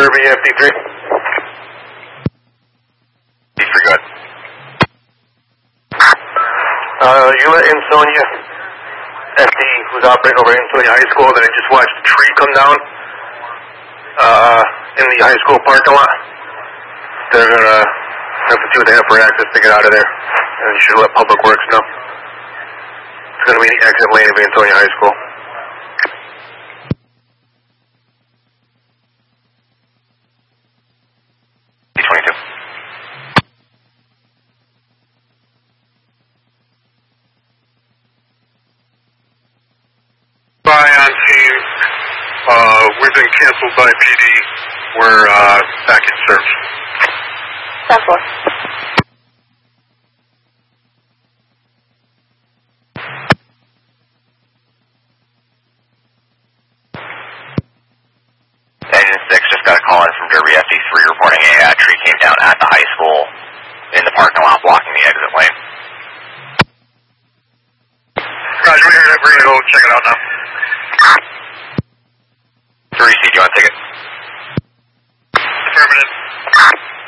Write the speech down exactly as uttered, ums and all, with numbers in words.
Derby F D three. F D three, good. Uh, you let Ansonia F D, who's operating over at Ansonia High School, that I just watched a tree come down uh, in the high school parking lot. They're going to have to see what they have for access to get out of there. And you should let Public Works know. It's going to be the exit lane of Ansonia High School. D twenty-two. By on team, uh, we've been canceled by P D. We're uh, back in service. ten four. Engine six just got a call in from Derby F D three reporting a uh, tree came down at the high school in the parking lot blocking the exit lane. Roger, we're going to go check it out now.